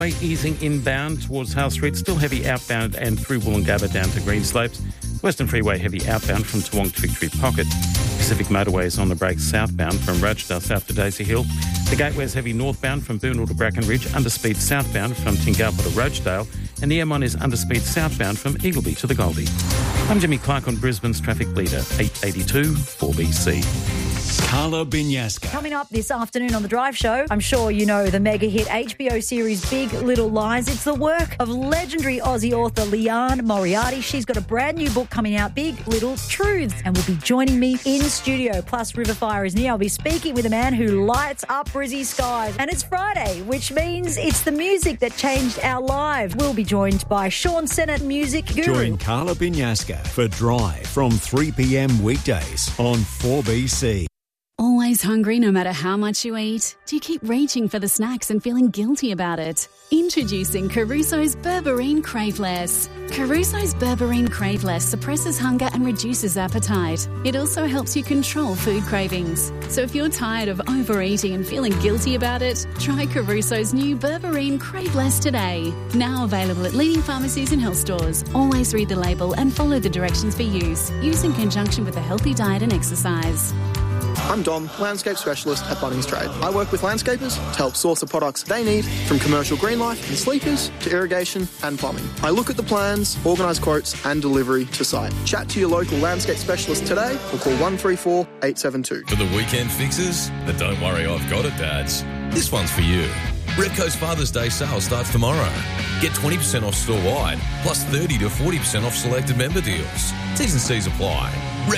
Easing inbound towards Hale Street, still heavy outbound and through Woolloongabba down to Greenslopes. Western Freeway heavy outbound from Toowong to Victory Pocket. Pacific Motorway is on the brakes southbound from Rochdale south to Daisy Hill. The Gateway is heavy northbound from Boonall to Brackenridge, underspeed southbound from Tingalpa to Rochdale, and the M1 is underspeed southbound from Eagleby to the Goldie. I'm Jimmy Clark on Brisbane's traffic leader, 882 4BC. Carla Binyasca. Coming up this afternoon on The Drive Show, I'm sure you know the mega hit HBO series Big Little Lies. It's the work of legendary Aussie author Leanne Moriarty. She's got a brand new book coming out, Big Little Truths, and will be joining me in studio. Plus, River Fire is near. I'll be speaking with a man who lights up Brizzy skies. And it's Friday, which means it's the music that changed our lives. We'll be joined by Sean Sennett, music guru. Join Carla Binyasca for Drive from 3 p.m. weekdays on 4BC. Always hungry no matter how much you eat? Do you keep reaching for the snacks and feeling guilty about it? Introducing Caruso's Berberine Craveless. Caruso's Berberine Craveless suppresses hunger and reduces appetite. It also helps you control food cravings. So if you're tired of overeating and feeling guilty about it, try Caruso's new Berberine Craveless today. Now available at leading pharmacies and health stores. Always read the label and follow the directions for use. Use in conjunction with a healthy diet and exercise. I'm Dom, landscape specialist at Bunnings Trade. I work with landscapers to help source the products they need, from commercial green life and sleepers to irrigation and plumbing. I look at the plans, organise quotes and delivery to site. Chat to your local landscape specialist today or call 134 872. For the weekend fixes, the don't worry I've got it dads. This one's for you. Repco's Father's Day sale starts tomorrow. Get 20% off store-wide, plus 30 to 40% off selected member deals. T's and C's apply.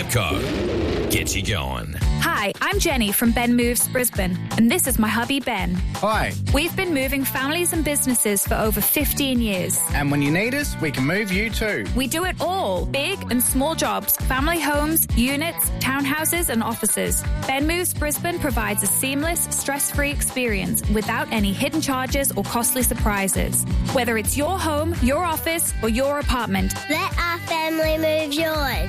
Repco. Get you going. Hi, I'm Jenny from Ben Moves Brisbane, and this is my hubby Ben. Hi. We've been moving families and businesses for over 15 years. And when you need us, we can move you too. We do it all, big and small jobs, family homes, units, townhouses and offices. Ben Moves Brisbane provides a seamless, stress-free experience without any hidden charges or costly surprises. Whether it's your home, your office or your apartment. Let our family move yours.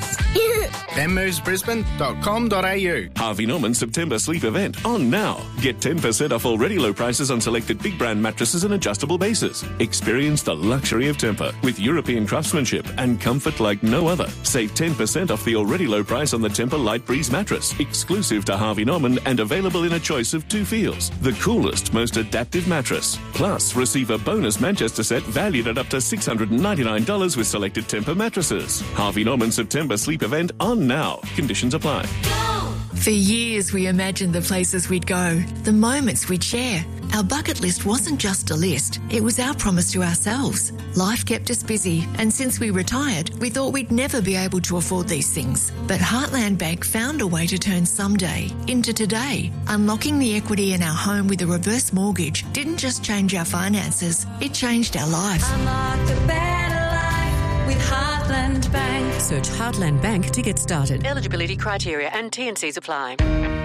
benmovesbrisbane.com.au. Harvey Norman September sleep event on now. Get 10% off already low prices on selected big brand mattresses and adjustable bases. Experience the luxury of Tempur with European craftsmanship and comfort like no other. Save 10% off the already low price on the Tempur Light Breeze mattress, exclusive to Harvey Norman and available in a choice of 2 feels. The coolest, most adaptive mattress. Plus, receive a bonus Manchester set valued at up to $699 with selected Tempur mattresses. Harvey Norman September sleep event on now. Conditions apply. For years, we imagined the places we'd go, the moments we'd share. Our bucket list wasn't just a list, it was our promise to ourselves. Life kept us busy, and since we retired, we thought we'd never be able to afford these things. But Heartland Bank found a way to turn someday into today. Unlocking the equity in our home with a reverse mortgage didn't just change our finances, it changed our life. Unlock a better life with Heartland Bank. Search Heartland Bank to get started. Eligibility criteria and T&Cs apply.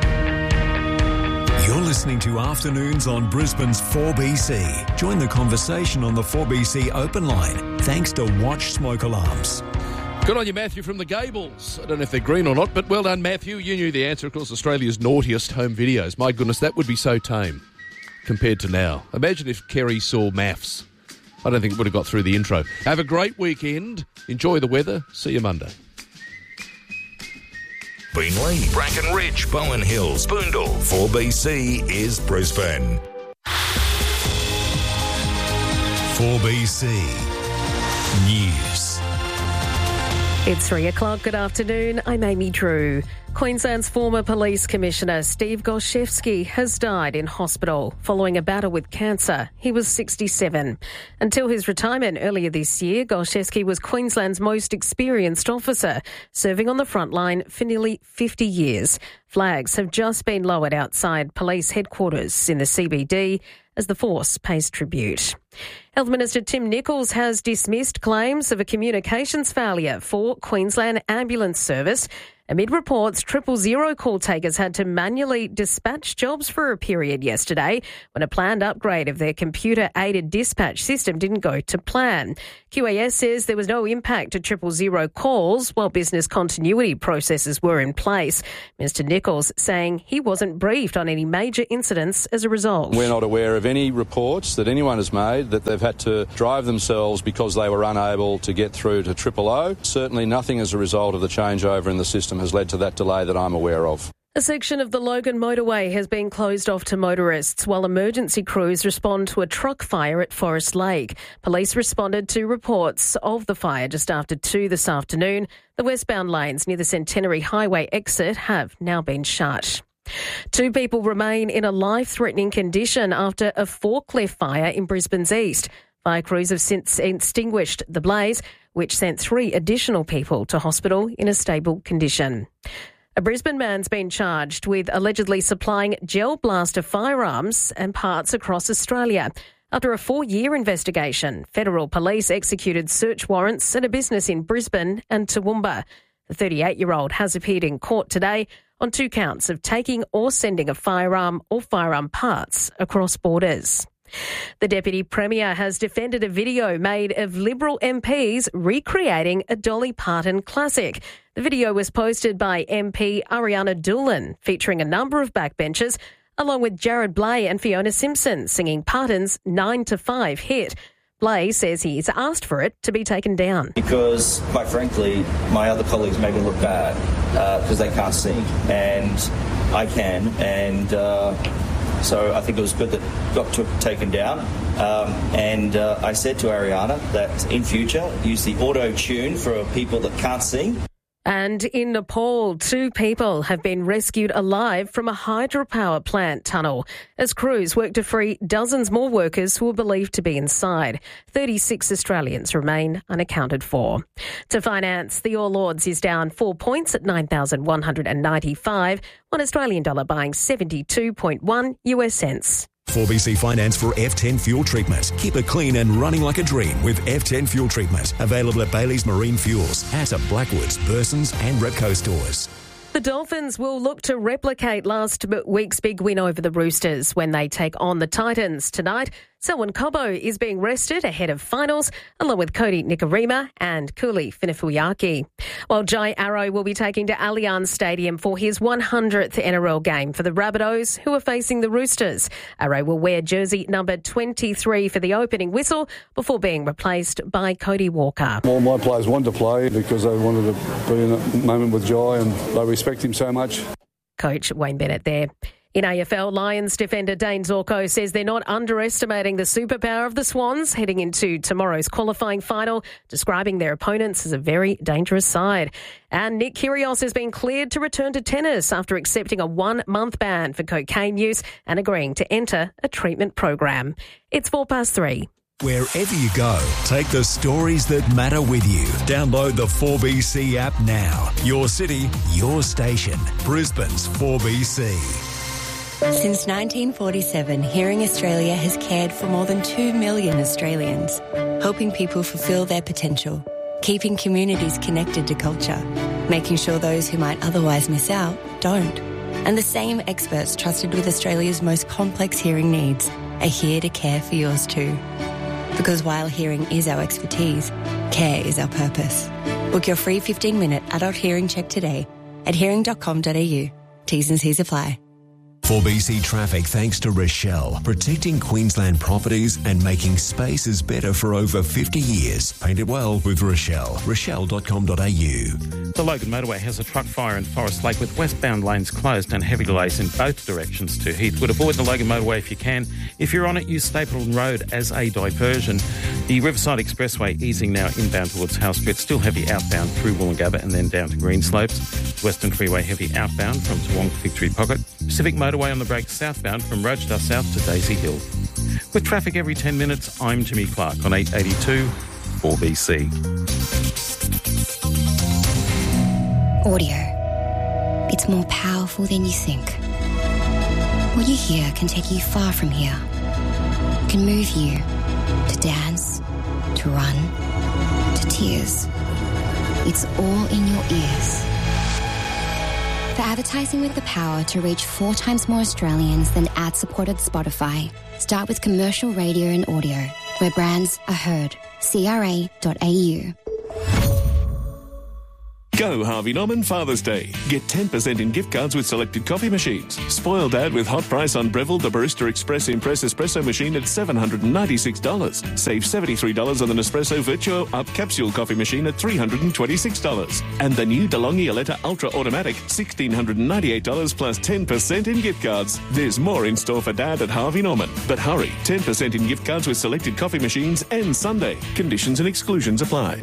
You're listening to Afternoons on Brisbane's 4BC. Join the conversation on the 4BC open line, thanks to Watch Smoke Alarms. Good on you, Matthew, from the Gables. I don't know if they're green or not, but well done, Matthew. You knew the answer. Of course, Australia's naughtiest home videos. My goodness, that would be so tame compared to now. Imagine if Kerry saw maths. I don't think it would have got through the intro. Have a great weekend. Enjoy the weather. See you Monday. Beenleigh, Brackenridge, Bowen Hills, Boondall. 4BC is Brisbane. 4BC News. It's 3 o'clock. Good afternoon. I'm Amy Drew. Queensland's former police commissioner Steve Golszewski has died in hospital following a battle with cancer. He was 67. Until his retirement earlier this year, Golszewski was Queensland's most experienced officer, serving on the front line for nearly 50 years. Flags have just been lowered outside police headquarters in the CBD as the force pays tribute. Health Minister Tim Nicholls has dismissed claims of a communications failure for Queensland Ambulance Service amid reports 000 call takers had to manually dispatch jobs for a period yesterday when a planned upgrade of their computer-aided dispatch system didn't go to plan. QAS says there was no impact to 000 calls while business continuity processes were in place. Mr Nicholls saying he wasn't briefed on any major incidents as a result. We're not aware of any reports that anyone has made that they've had to drive themselves because they were unable to get through to 000. Certainly nothing as a result of the changeover in the system has led to that delay that I'm aware of. A section of the Logan motorway has been closed off to motorists while emergency crews respond to a truck fire at Forest Lake. Police responded to reports of the fire just after 2 this afternoon. The westbound lanes near the Centenary Highway exit have now been shut. 2 people remain in a life-threatening condition after a forklift fire in Brisbane's east. Fire crews have since extinguished the blaze, which sent 3 additional people to hospital in a stable condition. A Brisbane man's been charged with allegedly supplying gel blaster firearms and parts across Australia. After a 4-year investigation, federal police executed search warrants at a business in Brisbane and Toowoomba. The 38-year-old has appeared in court today on 2 counts of taking or sending a firearm or firearm parts across borders. The Deputy Premier has defended a video made of Liberal MPs recreating a Dolly Parton classic. The video was posted by MP Ariana Doolan, featuring a number of backbenchers, along with Jared Blay and Fiona Simpson singing Parton's 9 to 5 hit. Blay says he's asked for it to be taken down. Because, quite frankly, my other colleagues make it look bad because they can't sing, and I can, and so I think it was good that it got taken down. And I said to Ariana that in future, use the auto-tune for people that can't sing. And in Nepal, 2 people have been rescued alive from a hydropower plant tunnel as crews work to free dozens more workers who are believed to be inside. 36 Australians remain unaccounted for. To finance, the All Ords is down 4 points at 9,195, one Australian dollar buying 72.1 US cents. 4BC Finance for F10 fuel treatment. Keep it clean and running like a dream with F10 fuel treatment. Available at Bailey's Marine Fuels, at Blackwoods, Burson's and Repco stores. The Dolphins will look to replicate last week's big win over the Roosters when they take on the Titans tonight. Selwyn Cobbo is being rested ahead of finals, along with Cody Nikorima and Kuli Finifuyaki. While Jai Arrow will be taking to Allianz Stadium for his 100th NRL game for the Rabbitohs, who are facing the Roosters. Arrow will wear jersey number 23 for the opening whistle before being replaced by Cody Walker. All my players wanted to play because they wanted to be in a moment with Jai and they respect him so much. Coach Wayne Bennett there. In AFL, Lions defender Dane Zorko says they're not underestimating the superpower of the Swans heading into tomorrow's qualifying final, describing their opponents as a very dangerous side. And Nick Kyrgios has been cleared to return to tennis after accepting a 1-month ban for cocaine use and agreeing to enter a treatment program. It's 3:04. Wherever you go, take the stories that matter with you. Download the 4BC app now. Your city, your station. Brisbane's 4BC. Since 1947, Hearing Australia has cared for more than 2 million Australians, helping people fulfil their potential, keeping communities connected to culture, making sure those who might otherwise miss out don't. And the same experts trusted with Australia's most complex hearing needs are here to care for yours too. Because while hearing is our expertise, care is our purpose. Book your free 15-minute adult hearing check today at hearing.com.au. T's and C's apply. 4BC Traffic thanks to Rochelle, protecting Queensland properties and making spaces better for over 50 years. Paint it well with Rochelle. Rochelle.com.au. The Logan motorway has a truck fire in Forest Lake with westbound lanes closed and heavy delays in both directions to Heathwood. Avoid the Logan motorway if you can. If you're on it, use Stapleton Road as a diversion. The Riverside Expressway easing now inbound towards House Street. Still heavy outbound through Woolloongabba and then down to Greenslopes. Western Freeway heavy outbound from Toowong to Victory Pocket. Pacific Motorway on the break southbound from Rochdale South to Daisy Hill. With traffic every 10 minutes, I'm Jimmy Clark on 882 4BC. Audio. It's more powerful than you think. What you hear can take you far from here. It can move you to Dad, tears. It's all in your ears. For advertising with the power to reach 4 times more Australians than ad-supported Spotify, start with commercial radio and audio, where brands are heard. CRA.au. Go Harvey Norman Father's Day. Get 10% in gift cards with selected coffee machines. Spoil Dad with hot price on Breville the Barista Express Impress Espresso machine at $796. Save $73 on the Nespresso Virtuo Up Capsule coffee machine at $326. And the new DeLonghi Aletta Ultra Automatic, $1,698 plus 10% in gift cards. There's more in store for Dad at Harvey Norman. But hurry, 10% in gift cards with selected coffee machines and Sunday. Conditions and exclusions apply.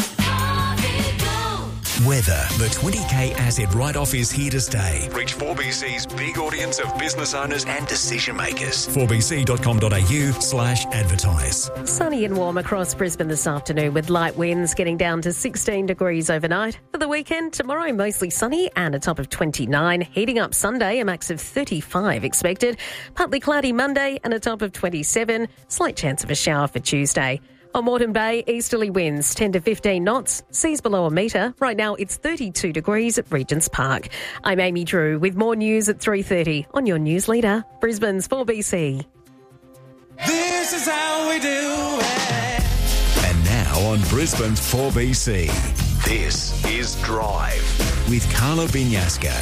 Weather. The 20k asset write-off is here to stay. Reach 4BC's big audience of business owners and decision makers. 4bc.com.au/advertise. Sunny and warm across Brisbane this afternoon with light winds getting down to 16 degrees overnight. For the weekend, tomorrow mostly sunny and a top of 29. Heating up Sunday, a max of 35 expected. Partly cloudy Monday and a top of 27. Slight chance of a shower for Tuesday. On Moreton Bay, easterly winds 10 to 15 knots, seas below a metre. Right now it's 32 degrees at Regent's Park. I'm Amy Drew with more news at 3:30 on your news leader, Brisbane's 4BC. This is how we do it. And now on Brisbane's 4BC, this is Drive with Carla Binyasco.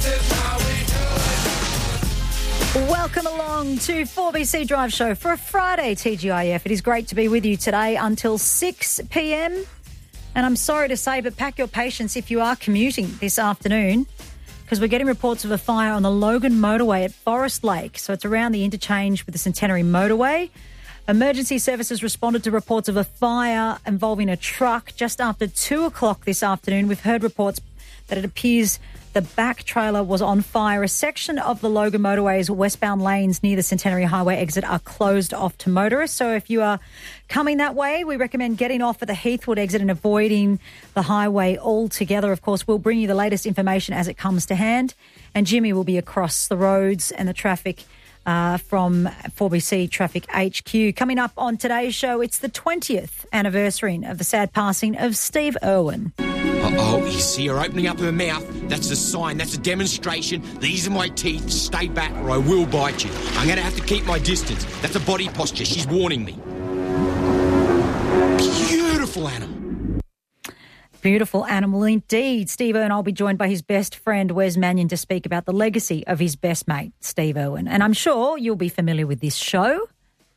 Welcome along to 4BC Drive Show for a Friday TGIF. It is great to be with you today until 6 p.m. And I'm sorry to say, but pack your patience if you are commuting this afternoon, because we're getting reports of a fire on the Logan motorway at Forest Lake. So it's around the interchange with the Centenary motorway. Emergency services responded to reports of a fire involving a truck just after 2 o'clock this afternoon. We've heard reports that it appears the back trailer was on fire. A section of the Logan motorway's westbound lanes near the Centenary Highway exit are closed off to motorists. So if you are coming that way, we recommend getting off at the Heathwood exit and avoiding the highway altogether. Of course, we'll bring you the latest information as it comes to hand. And Jimmy will be across the roads and the traffic from 4BC Traffic HQ. Coming up on today's show, it's the 20th anniversary of the sad passing of Steve Irwin. Uh-oh, you see her opening up her mouth. That's a sign. That's a demonstration. These are my teeth. Stay back or I will bite you. I'm going to have to keep my distance. That's a body posture. She's warning me. Beautiful animal. Beautiful animal indeed. Steve Irwin, I'll be joined by his best friend, Wes Mannion, to speak about the legacy of his best mate, Steve Irwin. And I'm sure you'll be familiar with this show.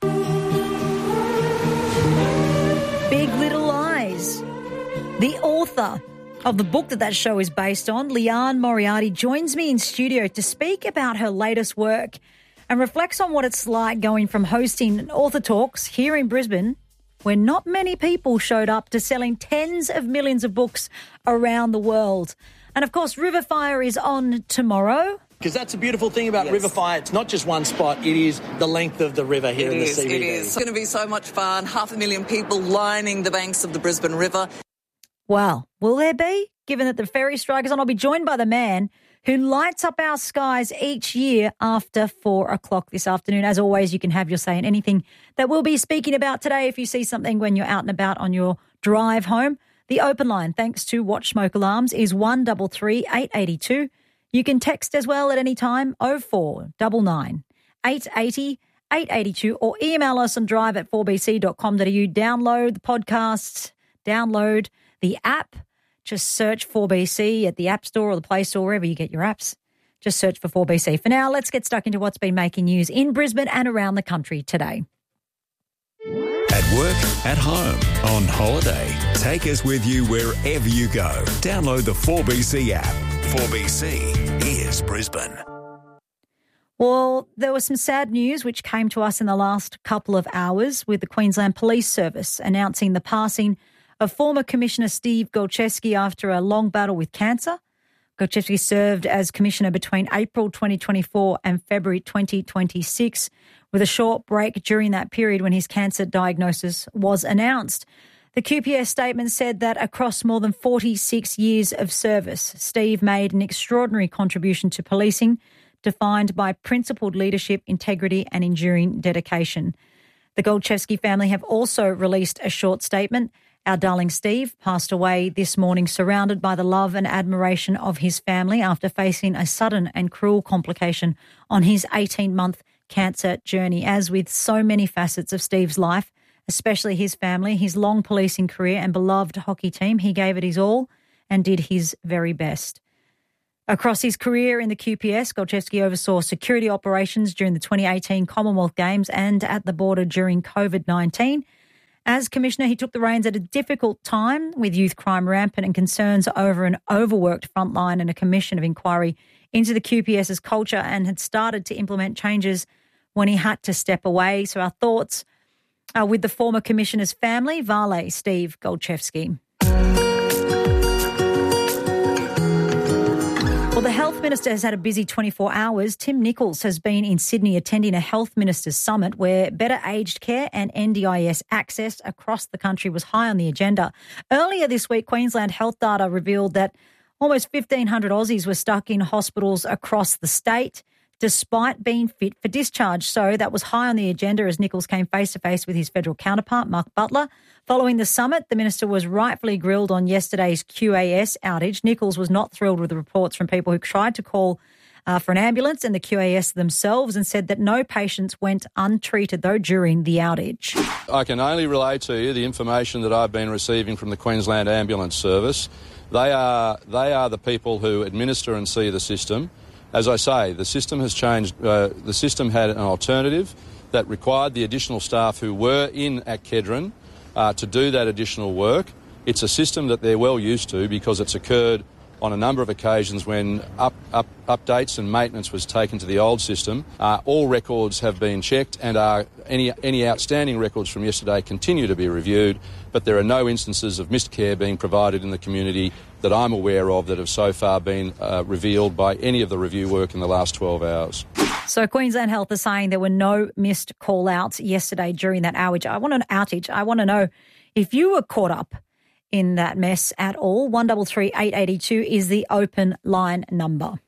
Big Little Lies. The author of the book that show is based on, Liane Moriarty, joins me in studio to speak about her latest work and reflects on what it's like going from hosting author talks here in Brisbane, where not many people showed up, to selling tens of millions of books around the world. And, of course, Riverfire is on tomorrow. Because that's a beautiful thing about Riverfire. It's not just one spot. It is the length of the river here in the CBD. It is. It's going to be so much fun. 500,000 people lining the banks of the Brisbane River. Well, will there be? Given that the ferry strike is on, I'll be joined by the man who lights up our skies each year after 4 o'clock this afternoon. As always, you can have your say in anything that we'll be speaking about today. If you see something when you're out and about on your drive home, the open line, thanks to Watch Smoke Alarms, is 133 882. You can text as well at any time, 0499 880 882, or email us on drive@4bc.com.au. Download the podcasts, download the app. Just search 4BC at the App Store or the Play Store, wherever you get your apps. Just search for 4BC. For now, let's get stuck into what's been making news in Brisbane and around the country today. At work, at home, on holiday. Take us with you wherever you go. Download the 4BC app. 4BC is Brisbane. Well, there was some sad news which came to us in the last couple of hours, with the Queensland Police Service announcing the passing of former Commissioner Steve Golchevsky after a long battle with cancer. Golchevsky served as Commissioner between April 2024 and February 2026, with a short break during that period when his cancer diagnosis was announced. The QPS statement said that across more than 46 years of service, Steve made an extraordinary contribution to policing, defined by principled leadership, integrity and enduring dedication. The Golchevsky family have also released a short statement, Our darling Steve passed away this morning, surrounded by the love and admiration of his family after facing a sudden and cruel complication on his 18-month cancer journey. As with so many facets of Steve's life, especially his family, his long policing career and beloved hockey team, he gave it his all and did his very best. Across his career in the QPS, Golchevsky oversaw security operations during the 2018 Commonwealth Games and at the border during COVID-19. As Commissioner, he took the reins at a difficult time with youth crime rampant and concerns over an overworked frontline, and a commission of inquiry into the QPS's culture, and had started to implement changes when he had to step away. So our thoughts are with the former Commissioner's family, Vale Steve Golchevsky. Well, the Health Minister has had a busy 24 hours. Tim Nicholls has been in Sydney attending a Health Ministers' Summit where better aged care and NDIS access across the country was high on the agenda. Earlier this week, Queensland health data revealed that almost 1,500 Aussies were stuck in hospitals across the state despite being fit for discharge. So that was high on the agenda as Nicholls came face-to-face with his federal counterpart, Mark Butler. Following the summit, the minister was rightfully grilled on yesterday's QAS outage. Nicholls was not thrilled with the reports from people who tried to call for an ambulance and the QAS themselves, and said that no patients went untreated, though, during the outage. I can only relay to you the information that I've been receiving from the Queensland Ambulance Service. They are the people who administer and see the system. As I say, the system has changed. The system had an alternative that required the additional staff who were in at Kedron to do that additional work. It's a system that they're well used to because it's occurred on a number of occasions when updates and maintenance was taken to the old system. All records have been checked, and any outstanding records from yesterday continue to be reviewed, but there are no instances of missed care being provided in the community that I'm aware of that have so far been revealed by any of the review work in the last 12 hours. So Queensland Health is saying there were no missed call-outs yesterday during that outage. I want to know if you were caught up in that mess at all. 133 882 is the open line number.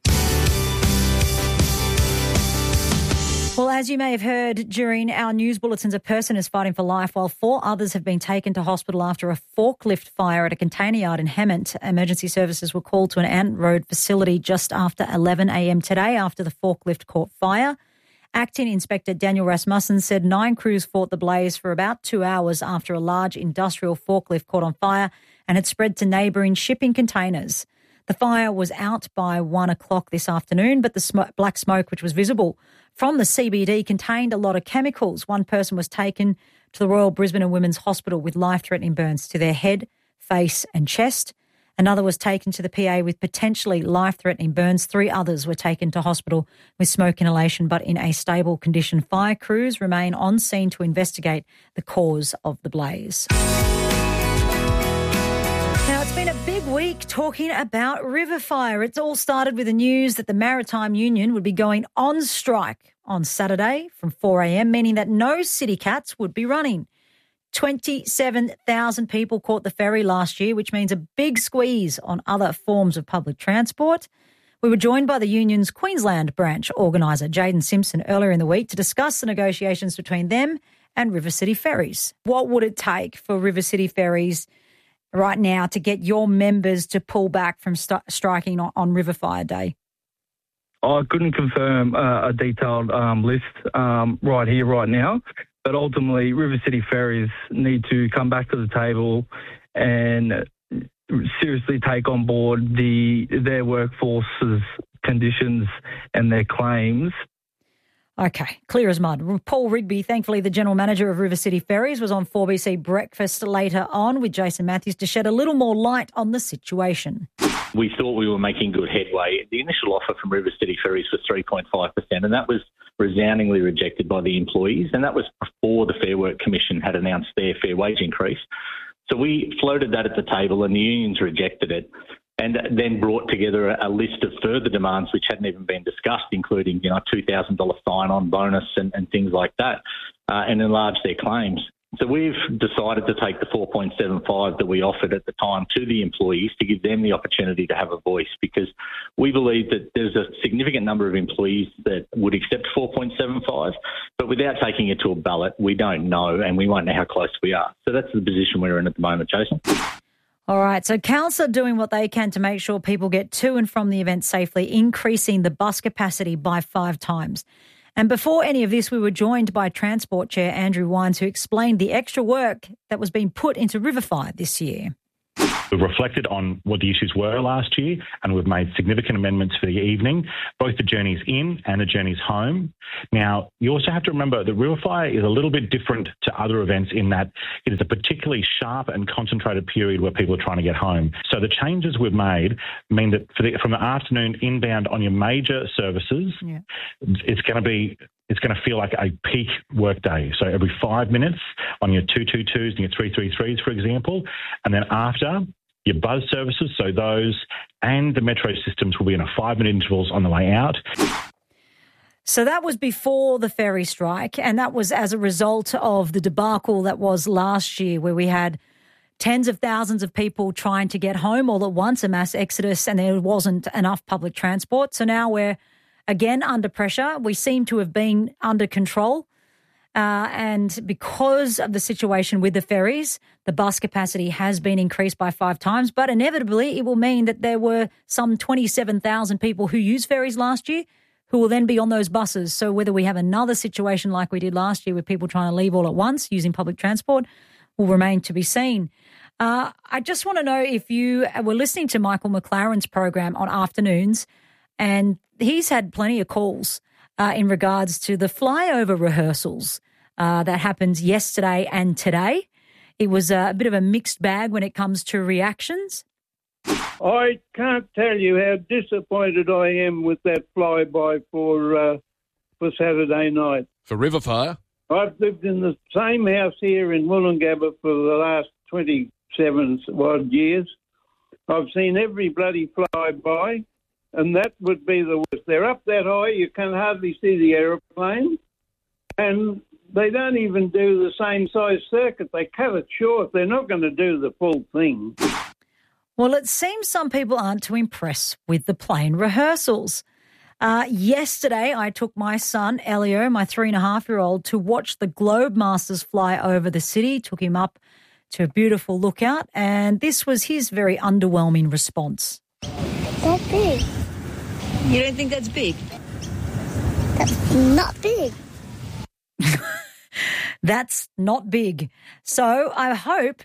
Well, as you may have heard during our news bulletins, a person is fighting for life while 4 others have been taken to hospital after a forklift fire at a container yard in Hemmant. Emergency services were called to an Ant Road facility just after 11 a.m. today after the forklift caught fire. Acting Inspector Daniel Rasmussen said 9 crews fought the blaze for about 2 hours after a large industrial forklift caught on fire and had spread to neighbouring shipping containers. The fire was out by 1 o'clock this afternoon, but the black smoke, which was visible from the CBD, contained a lot of chemicals. One person was taken to the Royal Brisbane and Women's Hospital with life-threatening burns to their head, face and chest. Another was taken to the PA with potentially life-threatening burns. 3 others were taken to hospital with smoke inhalation but in a stable condition. Fire crews remain on scene to investigate the cause of the blaze. Now, it's been a big week talking about river fire. It's all started with the news that the Maritime Union would be going on strike on Saturday from 4 a.m, meaning that no City Cats would be running. 27,000 people caught the ferry last year, which means a big squeeze on other forms of public transport. We were joined by the union's Queensland branch organiser, Jaden Simpson, earlier in the week to discuss the negotiations between them and River City Ferries. What would it take for River City Ferries right now to get your members to pull back from striking on River Fire Day? I couldn't confirm a detailed list right here, right now. But ultimately, River City Ferries need to come back to the table and seriously take on board their workforce's conditions and their claims. Okay, clear as mud. Paul Rigby, thankfully the General Manager of River City Ferries, was on 4BC Breakfast later on with Jason Matthews to shed a little more light on the situation. We thought we were making good headway. The initial offer from River City Ferries was 3.5%, and that was resoundingly rejected by the employees, and that was before the Fair Work Commission had announced their fair wage increase. So we floated that at the table, and the unions rejected it, and then brought together a list of further demands which hadn't even been discussed, including $2,000 sign-on bonus and things like that, and enlarged their claims. So we've decided to take the 4.75 that we offered at the time to the employees to give them the opportunity to have a voice, because we believe that there's a significant number of employees that would accept 4.75, but without taking it to a ballot, we don't know and we won't know how close we are. So that's the position we're in at the moment, Jason. All right, so council are doing what they can to make sure people get to and from the event safely, increasing the bus capacity by 5 times. And before any of this, we were joined by Transport Chair Andrew Wines, who explained the extra work that was being put into Riverfire this year. We've reflected on what the issues were last year, and we've made significant amendments for the evening, both the journeys in and the journeys home. Now, you also have to remember that Riverfire is a little bit different to other events in that it is a particularly sharp and concentrated period where people are trying to get home. So the changes we've made mean that from the afternoon inbound on your major services, it's going to feel like a peak work day. So every 5 minutes on your 222s and your 333s, for example, and then after your buzz services, so those and the metro systems will be in a 5-minute intervals on the way out. So that was before the ferry strike, and that was as a result of the debacle that was last year, where we had tens of thousands of people trying to get home all at once, a mass exodus, and there wasn't enough public transport. So now we're again under pressure. We seem to have been under control. And because of the situation with the ferries, the bus capacity has been increased by 5 times. But inevitably, it will mean that there were some 27,000 people who used ferries last year who will then be on those buses. So whether we have another situation like we did last year with people trying to leave all at once using public transport will remain to be seen. I just want to know if you were listening to Michael McLaren's program on afternoons, and he's had plenty of calls in regards to the flyover rehearsals that happened yesterday and today. It was a bit of a mixed bag when it comes to reactions. I can't tell you how disappointed I am with that flyby for Saturday night. For Riverfire? I've lived in the same house here in Woolloongabba for the last 27 odd years. I've seen every bloody flyby, and that would be the worst. They're up that high, you can hardly see the aeroplane, and they don't even do the same size circuit. They cut it short. They're not going to do the full thing. Well, it seems some people aren't too impressed with the plane rehearsals. Yesterday, I took my son, Elio, my 3.5-year-old, to watch the Globemasters fly over the city, took him up to a beautiful lookout, and this was his very underwhelming response. That's big. You don't think that's big? That's not big. That's not big. So I hope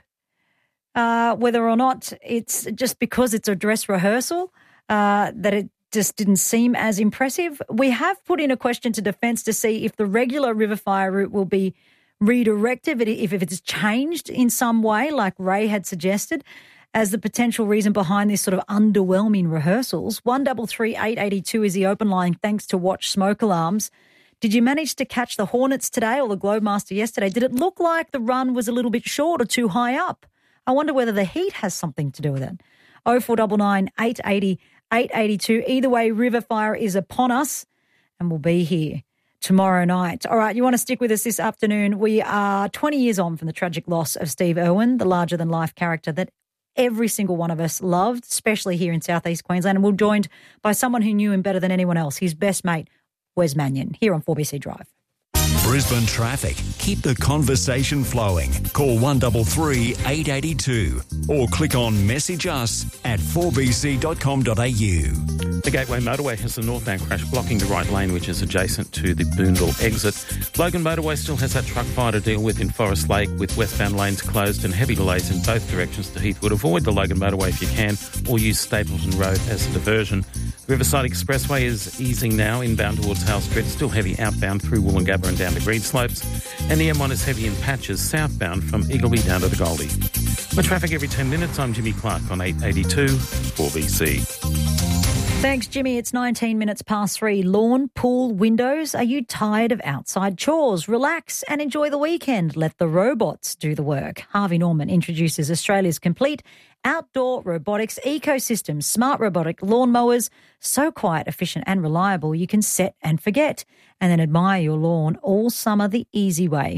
whether or not it's just because it's a dress rehearsal that it just didn't seem as impressive. We have put in a question to Defence to see if the regular Riverfire route will be redirected, if it's changed in some way, like Ray had suggested, as the potential reason behind this sort of underwhelming rehearsals. 133 882 is the open line, thanks to Watch Smoke Alarms. Did you manage to catch the Hornets today or the Globemaster yesterday? Did it look like the run was a little bit short or too high up? I wonder whether the heat has something to do with it. 0499 880 882. Either way, Riverfire is upon us and we'll be here tomorrow night. All right, you want to stick with us this afternoon? We are 20 years on from the tragic loss of Steve Irwin, the larger-than-life character that every single one of us loved, especially here in southeast Queensland. And we're joined by someone who knew him better than anyone else, his best mate, Wes Mannion, here on 4BC Drive. Brisbane traffic. Keep the conversation flowing. Call 133 882 or click on message us at 4bc.com.au. The Gateway Motorway has the northbound crash blocking the right lane, which is adjacent to the Boondall exit. Logan Motorway still has that truck fire to deal with in Forest Lake, with westbound lanes closed and heavy delays in both directions to Heathwood. Avoid the Logan Motorway if you can, or use Stapleton Road as a diversion. Riverside Expressway is easing now inbound towards Howe Street, still heavy outbound through Woolloongabba and down to Greenslopes. And the M1 is heavy in patches southbound from Eagleby down to the Goldie. With traffic every 10 minutes, I'm Jimmy Clark on 882 4BC. Thanks, Jimmy. It's 19 minutes past 3. Lawn, pool, windows. Are you tired of outside chores? Relax and enjoy the weekend. Let the robots do the work. Harvey Norman introduces Australia's complete outdoor robotics ecosystem. Smart robotic lawnmowers, so quiet, efficient and reliable you can set and forget and then admire your lawn all summer the easy way.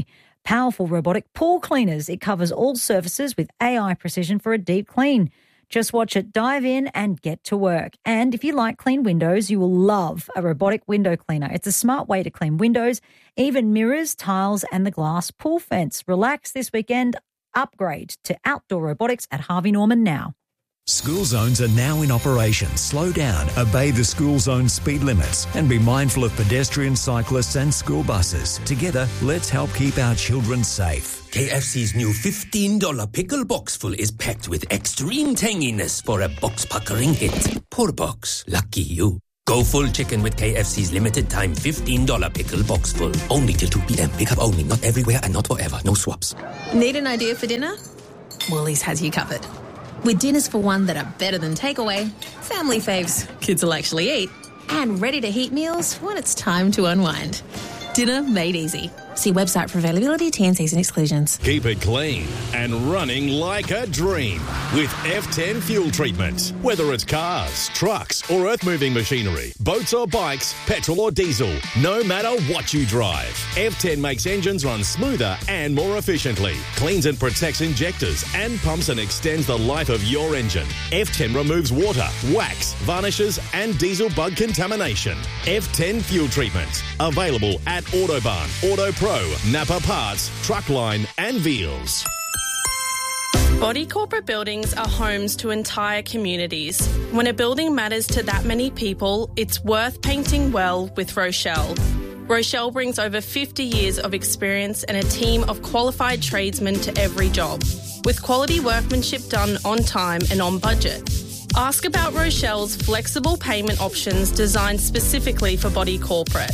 powerful robotic pool cleaners. It covers all surfaces with AI precision for a deep clean. Just watch it, dive in and get to work. And if you like clean windows, you will love a robotic window cleaner. It's a smart way to clean windows, even mirrors, tiles and the glass pool fence. Relax this weekend. Upgrade to outdoor robotics at Harvey Norman now. School zones are now in operation. Slow down, obey the school zone speed limits and be mindful of pedestrians, cyclists and school buses. Together, let's help keep our children safe. KFC's new $15 pickle box full is packed with extreme tanginess for a box-puckering hit. Poor box. Lucky you. Go full chicken with KFC's limited time $15 pickle box full. Only till 2 p.m. Pick up only. Not everywhere and not forever. No swaps. Need an idea for dinner? Woolies has you covered. With dinners for one that are better than takeaway, family faves kids will actually eat, and ready-to-heat meals when it's time to unwind. Dinner made easy. See website for availability, T&Cs and exclusions. Keep it clean and running like a dream with F10 fuel treatment. Whether it's cars, trucks or earth-moving machinery, boats or bikes, petrol or diesel, no matter what you drive, F10 makes engines run smoother and more efficiently, cleans and protects injectors and pumps and extends the life of your engine. F10 removes water, wax, varnishes and diesel bug contamination. F10 fuel treatment. Available at Autobarn, Autopro, Napa Parts, Truckline and Veals. Body corporate buildings are homes to entire communities. When a building matters to that many people, it's worth painting well with Rochelle. Rochelle brings over 50 years of experience and a team of qualified tradesmen to every job, with quality workmanship done on time and on budget. Ask about Rochelle's flexible payment options designed specifically for body corporate.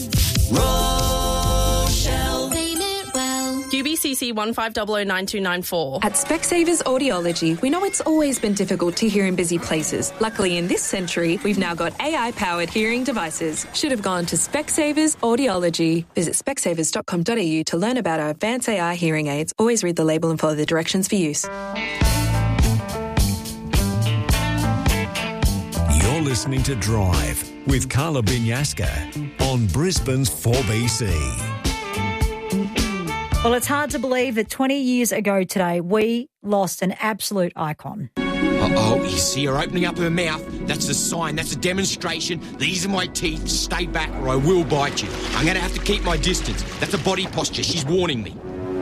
Rochelle. Payment well. UBCC 15009294. At Specsavers Audiology, we know it's always been difficult to hear in busy places. Luckily, in this century, we've now got AI-powered hearing devices. Should have gone to Specsavers Audiology. Visit specsavers.com.au to learn about our advanced AI hearing aids. Always read the label and follow the directions for use. You're listening to Drive with Carla Binyaska on Brisbane's 4BC. Well, it's hard to believe that 20 years ago today, we lost an absolute icon. Uh-oh, you see her opening up her mouth. That's a sign. That's a demonstration. These are my teeth. Stay back or I will bite you. I'm going to have to keep my distance. That's a body posture. She's warning me.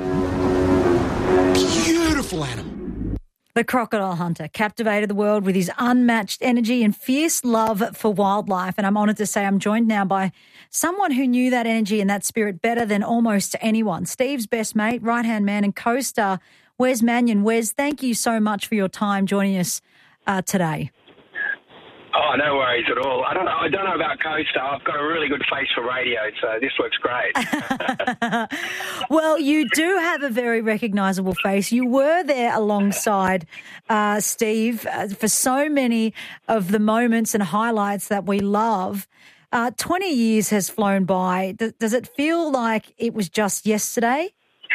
Beautiful animal. The crocodile hunter captivated the world with his unmatched energy and fierce love for wildlife. And I'm honoured to say I'm joined now by someone who knew that energy and that spirit better than almost anyone. Steve's best mate, right-hand man and co-star, Wes Mannion. Wes, thank you so much for your time joining us today. Oh, no worries at all. I don't know about co-star. I've got a really good face for radio, so this works great. Well, you do have a very recognisable face. You were there alongside Steve for so many of the moments and highlights that we love. 20 years has flown by. Does it feel like it was just yesterday?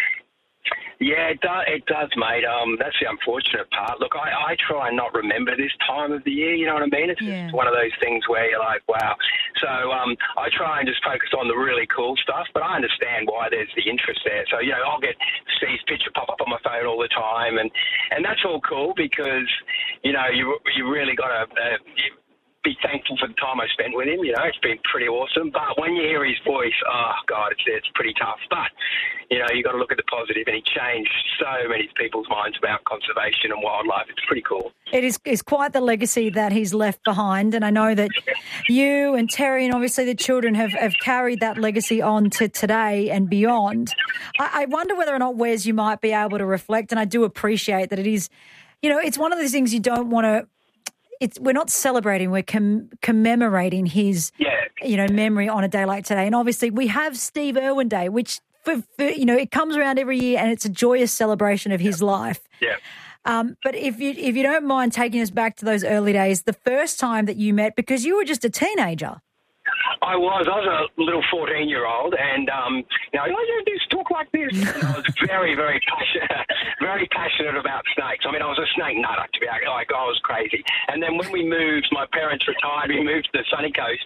Yeah, it does, mate. That's the unfortunate part. Look, I try and not remember this time of the year, you know what I mean? It's just one of those things where you're like, wow. So I try and just focus on the really cool stuff, but I understand why there's the interest there. So, you know, I'll get Steve's picture pop up on my phone all the time, and that's all cool because, you know, you really got to be thankful for the time I spent with him. You know, it's been pretty awesome. But when you hear his voice, oh, God, it's pretty tough. But, you know, you got to look at the positive, and he changed so many people's minds about conservation and wildlife. It's pretty cool. It is quite the legacy that he's left behind, and I know that you and Terry and obviously the children have carried that legacy on to today and beyond. I wonder whether or not, Wes, you might be able to reflect, and I do appreciate that it is, you know, it's one of those things you don't want to, we're not celebrating, we're commemorating his, you know, memory on a day like today. And obviously we have Steve Irwin Day, which, for you know, it comes around every year and it's a joyous celebration of his life. Yeah. But if you don't mind taking us back to those early days, the first time that you met, because you were just a teenager. I was a little 14-year-old, and you know, I just talk like this. And I was very, very passionate about snakes. I mean, I was a snake nutter, to be like, I was crazy. And then when we moved, my parents retired. We moved to the sunny coast.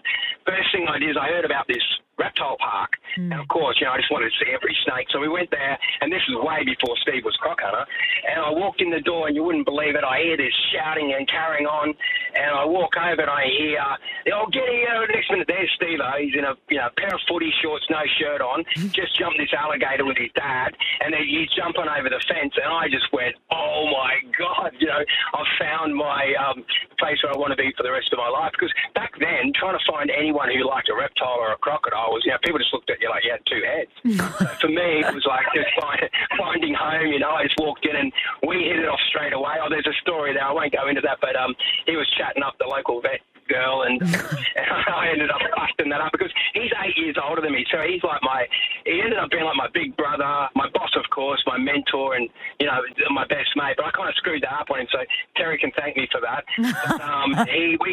first thing I did is I heard about this reptile park. And, of course, I just wanted to see every snake. So we went there, and this was way before Steve was croc hunter. And I walked in the door, and you wouldn't believe it. I hear this shouting and carrying on, and I walk over, and I hear, get here. Next minute, there's Steve-O. He's in a pair of footy shorts, no shirt on, just jumped this alligator with his dad, and then he's jumping over the fence, and I just went, oh, my God, I've found my place where I want to be for the rest of my life. Because back then, trying to find anyone who liked a reptile or a crocodile was, people just looked at you like you had two heads. So for me, it was like just finding home, I just walked in and we hit it off straight away. Oh, there's a story there. I won't go into that, but he was chatting up the local vet girl, and I ended up busting that up because he's 8 years older than me, so he ended up being like my big brother, my boss, of course, my mentor, and my best mate. But I kind of screwed that up on him, so Terry can thank me for that. But,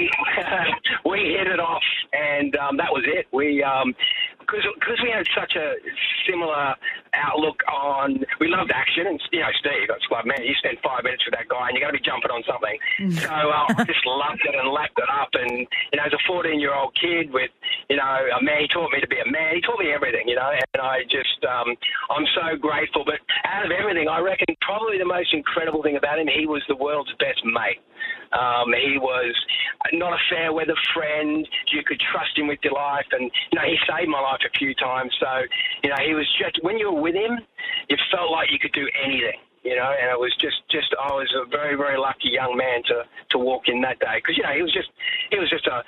we hit it off, and that was it. Because we had such a similar outlook on, we loved action, and Steve, that's like, man, you spend 5 minutes with that guy and you're going to be jumping on something. So I just loved it and lapped it up, and as a 14-year-old kid with a man, he taught me to be a man, he taught me everything, and I just I'm so grateful. But out of everything, I reckon probably the most incredible thing about him, he was the world's best mate. He was not a fair weather friend. You could trust him with your life, and he saved my life a few times. So he was just, when you were with him, you felt like you could do anything. And it was just I was a very, very lucky young man to walk in that day, because he was just a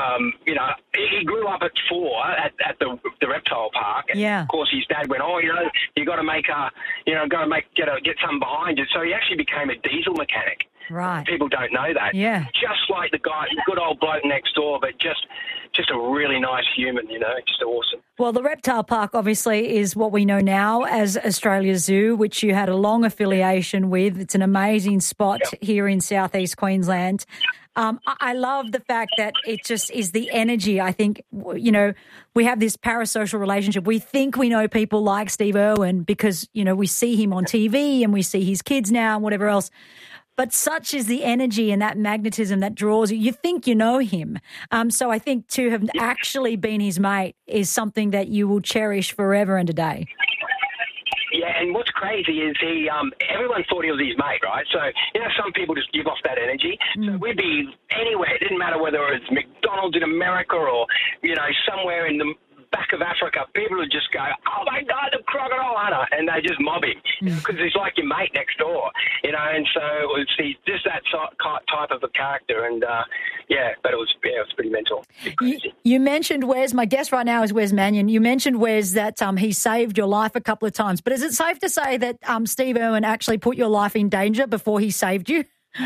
he grew up at 4 at the reptile park, and of course his dad went, you got to get something behind it, so he actually became a diesel mechanic. Right. People don't know that. Yeah. Just like the guy, the good old bloke next door, but just a really nice human, just awesome. Well, the Reptile Park obviously is what we know now as Australia Zoo, which you had a long affiliation with. It's an amazing spot here in southeast Queensland. I love the fact that it just is the energy. I think, we have this parasocial relationship. We think we know people like Steve Irwin because, we see him on TV and we see his kids now and whatever else. But such is the energy and that magnetism that draws you. You think you know him. So I think to have actually been his mate is something that you will cherish forever and a day. Yeah, and what's crazy is everyone thought he was his mate, right? So, some people just give off that energy. So we'd be anywhere. It didn't matter whether it was McDonald's in America or, somewhere in the back of Africa, people would just go, oh my God, the crocodile hunter, and they just mob him because he's like your mate next door, and so it was just that type of a character, and but it was pretty mental. You mentioned Wes. My guest right now is Wes Mannion. You mentioned Wes that he saved your life a couple of times, but is it safe to say that Steve Irwin actually put your life in danger before he saved you?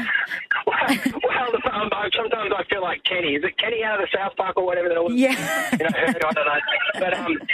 Well, sometimes I feel like Kenny. Is it Kenny out of the South Park or whatever that was? Yeah. I don't know. But,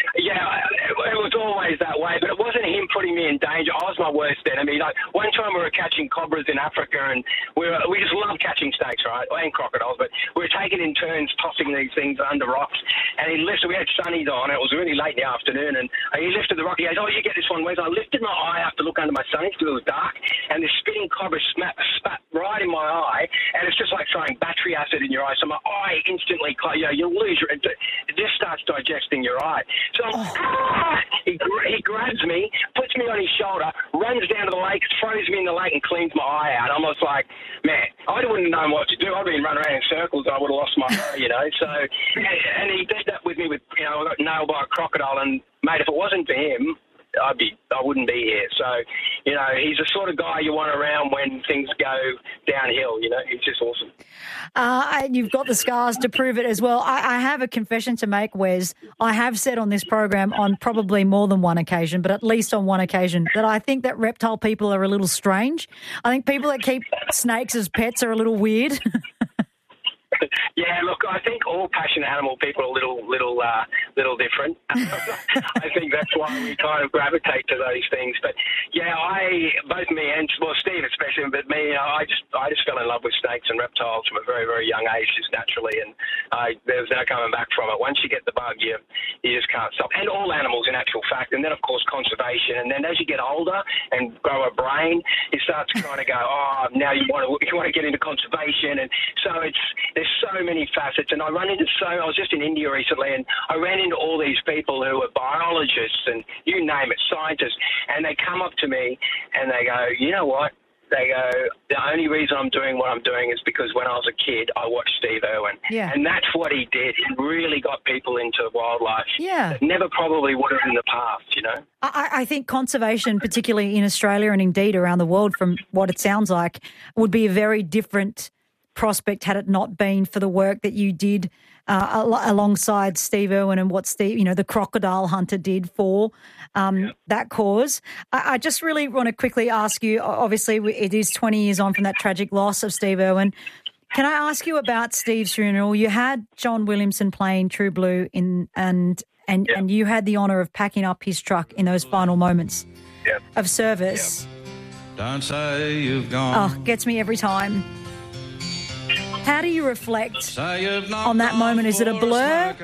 it was always that way. But it wasn't him putting me in danger. I was my worst enemy. Like, one time we were catching cobras in Africa, and we just love catching snakes, right? And crocodiles. But we were taking in turns tossing these things under rocks. And he lifted, we had sunnies on, and it was really late in the afternoon, and he lifted the rock. He goes, oh, you get this one, Wes. I lifted my eye up to look under my sunnies because it was dark, and this spitting cobra spat right in my eye, and it's just like throwing battery acid in your eye. So my eye instantly, you lose it just starts digesting your eye. So he grabs me, puts me on his shoulder, runs down to the lake, throws me in the lake, and cleans my eye out. I'm just like, man, I wouldn't have known what to do. I'd been running around in circles. I would have lost my eye, So, and he did that with me with, I got nailed by a crocodile, and mate, if it wasn't for him, I wouldn't be here. So, he's the sort of guy you want around when things go downhill, He's just awesome. And you've got the scars to prove it as well. I have a confession to make, Wes. I have said on this program on probably more than one occasion, but at least on one occasion, that I think that reptile people are a little strange. I think people that keep snakes as pets are a little weird. Yeah, look, I think all passionate animal people are a little different. I think that's why we kind of gravitate to those things. But both me and Steve especially, but me, I just fell in love with snakes and reptiles from a very, very young age, just naturally, and there's no coming back from it. Once you get the bug, you just can't stop. And all animals, in actual fact, and then of course conservation. And then as you get older and grow a brain, you start to kind of go, now you want to get into conservation, and so there's so so many facets, and I was just in India recently, and I ran into all these people who are biologists and you name it, scientists, and they come up to me and they go, you know what? They go, the only reason I'm doing what I'm doing is because when I was a kid, I watched Steve Irwin. Yeah. And that's what he did. He really got people into wildlife. Yeah. That never probably would have in the past, you know? I think conservation, particularly in Australia and indeed around the world, from what it sounds like, would be a very different prospect had it not been for the work that you did alongside Steve Irwin and what the crocodile hunter did for that cause. I just really want to quickly ask you, obviously it is 20 years on from that tragic loss of Steve Irwin. Can I ask you about Steve's funeral? You had John Williamson playing True Blue and you had the honour of packing up his truck in those final moments of service. Don't say you've gone. Oh, gets me every time. How do you reflect on that moment? Is it a blur?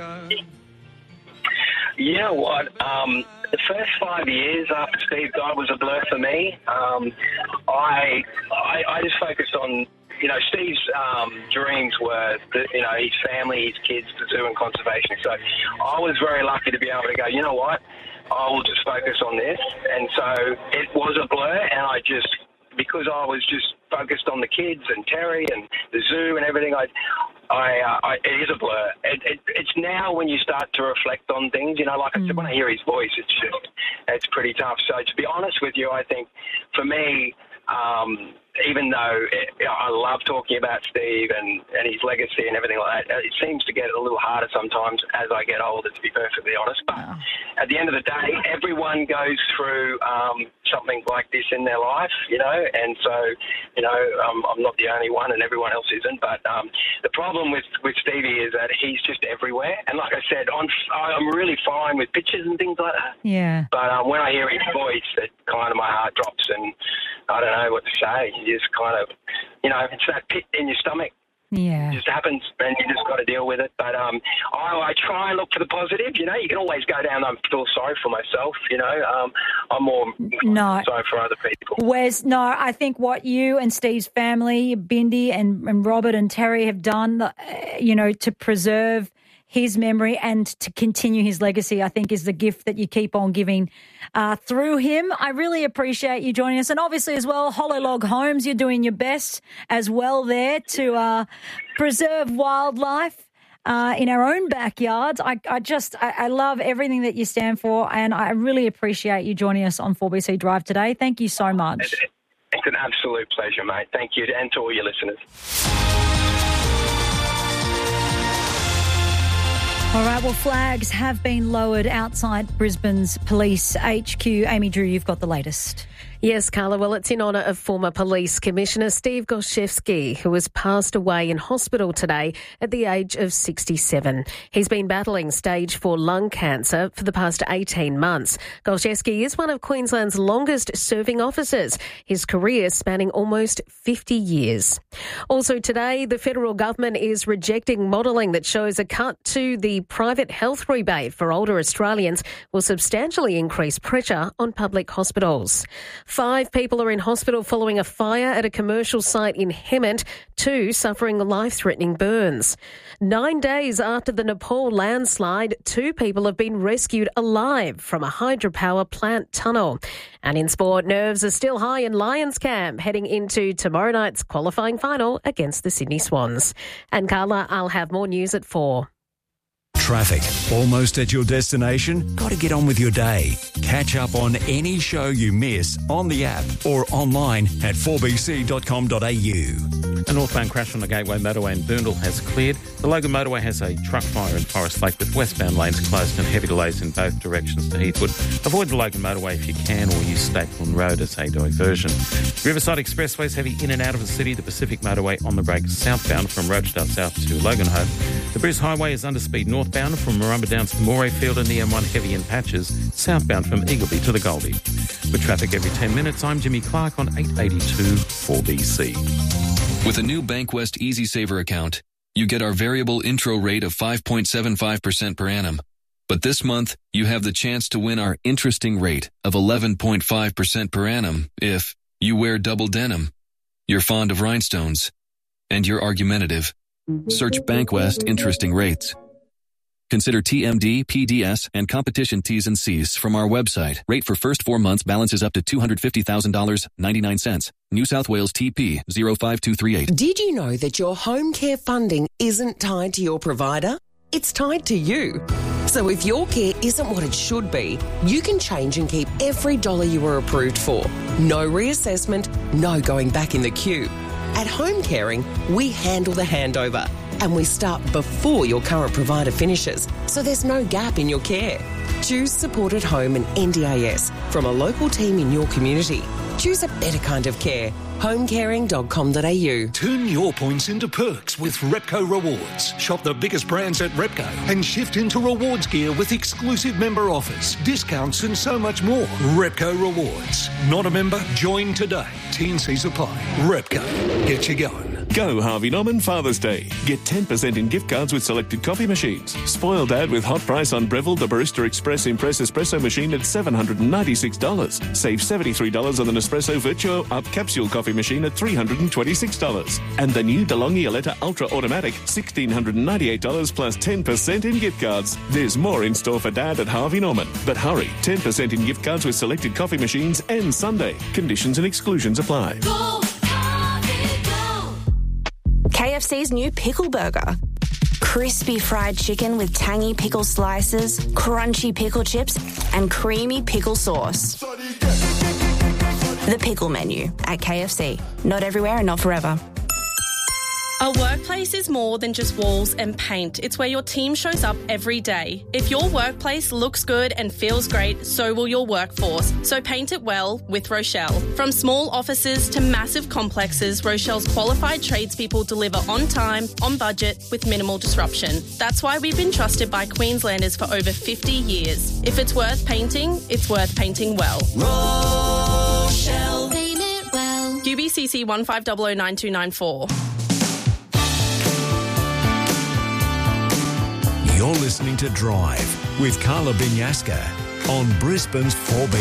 You know what? The first 5 years after Steve died was a blur for me. I just focused on, Steve's dreams were, his family, his kids, the zoo and conservation. So I was very lucky to be able to go, you know what? I will just focus on this. And so it was a blur, and because I was just focused on the kids and Terry and the zoo and everything, it is a blur. It's now when you start to reflect on things, like I said, when I hear his voice, it's pretty tough. So to be honest with you, I think for me, even though I love talking about Steve and his legacy and everything like that, it seems to get a little harder sometimes as I get older, to be perfectly honest. But at the end of the day, everyone goes through something like this in their life, and so, I'm not the only one and everyone else isn't. But the problem with Stevie is that he's just everywhere. And like I said, I'm really fine with pictures and things like that. Yeah. But when I hear his voice, it kind of my heart drops and I don't know what to say. You just kind of, it's that pit in your stomach. Yeah. It just happens, and you just got to deal with it. But I try and look for the positive. You can always go down and feel sorry for myself. I'm more sorry for other people. Wes, no, I think what you and Steve's family, Bindi and Robert and Terry have done, to preserve his memory and to continue his legacy, I think is the gift that you keep on giving through him. I really appreciate you joining us. And obviously as well, Hollolog Homes, you're doing your best as well there to preserve wildlife in our own backyards. I love everything that you stand for, and I really appreciate you joining us on 4BC Drive today. Thank you so much. It's an absolute pleasure, mate. Thank you, and to all your listeners. All right, well, flags have been lowered outside Brisbane's police HQ. Amy Drew, you've got the latest. Yes, Carla. Well, it's in honour of former Police Commissioner Steve Goszewski, who has passed away in hospital today at the age of 67. He's been battling stage 4 lung cancer for the past 18 months. Goszewski is one of Queensland's longest-serving officers, his career spanning almost 50 years. Also today, the federal government is rejecting modelling that shows a cut to the private health rebate for older Australians will substantially increase pressure on public hospitals. 5 people are in hospital following a fire at a commercial site in Hemmant, 2 suffering life-threatening burns. 9 days after the Nepal landslide, 2 people have been rescued alive from a hydropower plant tunnel. And in sport, nerves are still high in Lions camp, heading into tomorrow night's qualifying final against the Sydney Swans. And Carla, I'll have more news at 4. Traffic. Almost at your destination? Got to get on with your day. Catch up on any show you miss on the app or online at 4bc.com.au. A northbound crash on the Gateway Motorway in Boondall has cleared. The Logan Motorway has a truck fire in Forest Lake with westbound lanes closed and heavy delays in both directions to Heathwood. Avoid the Logan Motorway if you can, or use Stapleton Road as a diversion. Riverside Expressway is heavy in and out of the city. The Pacific Motorway on the break southbound from Rochedale South to Loganholme. The Bruce Highway is under speed northbound from Murrumba Downs to Morayfield, and the M1 heavy in patches southbound from Eagleby to the Goldie. With traffic every 10 minutes, I'm Jimmy Clark on 882 4BC. With a new Bankwest Easy Saver account, you get our variable intro rate of 5.75% per annum. But this month, you have the chance to win our interesting rate of 11.5% per annum if you wear double denim, you're fond of rhinestones, and you're argumentative. Search BankWest interesting rates. Consider TMD, PDS, and competition T's and C's from our website. Rate for first 4 months balances up to $250,000, 99 cents. New South Wales TP 05238. Did you know that your home care funding isn't tied to your provider? It's tied to you. So if your care isn't what it should be, you can change and keep every dollar you were approved for. No reassessment, no going back in the queue. At Home Caring, we handle the handover and we start before your current provider finishes, so there's no gap in your care. Choose Supported Home and NDIS from a local team in your community. Choose a better kind of care. homecaring.com.au. Turn your points into perks with Repco Rewards. Shop the biggest brands at Repco and shift into rewards gear with exclusive member offers, discounts and so much more. Repco Rewards. Not a member? Join today. T&Cs apply. Repco. Get you going. Go Harvey Norman Father's Day. Get 10% in gift cards with selected coffee machines. Spoil Dad with hot price on Breville the Barista Express Impress Espresso machine at $796. Save $73 on the Nespresso Virtuo Up Capsule coffee machine at $326. And the new DeLonghi Aletta Ultra Automatic, $1,698 plus 10% in gift cards. There's more in store for Dad at Harvey Norman. But hurry, 10% in gift cards with selected coffee machines and Sunday. Conditions and exclusions apply. KFC's new pickle burger. Crispy fried chicken with tangy pickle slices, crunchy pickle chips, and creamy pickle sauce. The pickle menu at KFC. Not everywhere and not forever. A workplace is more than just walls and paint. It's where your team shows up every day. If your workplace looks good and feels great, so will your workforce. So paint it well with Rochelle. From small offices to massive complexes, Rochelle's qualified tradespeople deliver on time, on budget, with minimal disruption. That's why we've been trusted by Queenslanders for over 50 years. If it's worth painting, it's worth painting well. Rochelle. Paint it well. UBCC 15009294. You're listening to Drive with Carla Binyaska on Brisbane's